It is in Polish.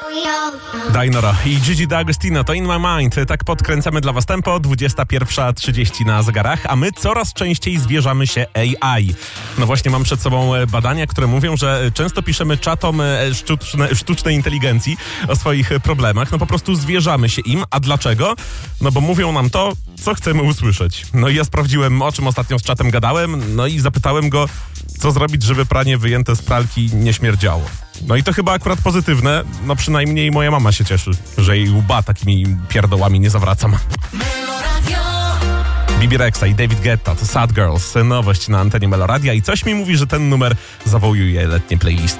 Dainora i Gigi D'Agostino to In My Mind. Tak podkręcamy dla was tempo, 21:30 na zegarach, a my coraz częściej zwierzamy się AI. No właśnie, mam przed sobą badania, które mówią, że często piszemy czatom sztucznej inteligencji o swoich problemach. No po prostu zwierzamy się im. A dlaczego? No bo mówią nam to, co chcemy usłyszeć. No i ja sprawdziłem, o czym ostatnio z czatem gadałem, no i zapytałem go, co zrobić, żeby pranie wyjęte z pralki nie śmierdziało. No i to chyba akurat pozytywne, no przynajmniej moja mama się cieszy, że jej łba takimi pierdołami nie zawracam. Bibi Rexa i David Guetta to Sad Girls, nowość na antenie Meloradia i coś mi mówi, że ten numer zawołuje letnie playlisty.